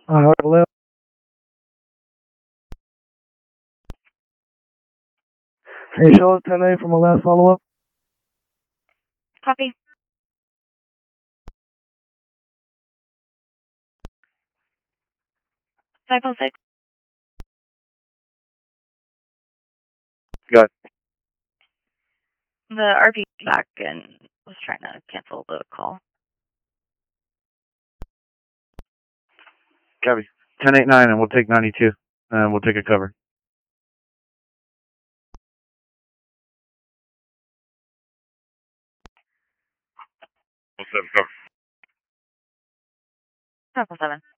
Hard left. Hey, show us 10A from my last follow-up. Copy. Cycle 6. Got it. The RP back and was trying to cancel the call. Copy. 10-8-9, and we'll take 92, and we'll take a cover. We'll set cover. Cycle 7.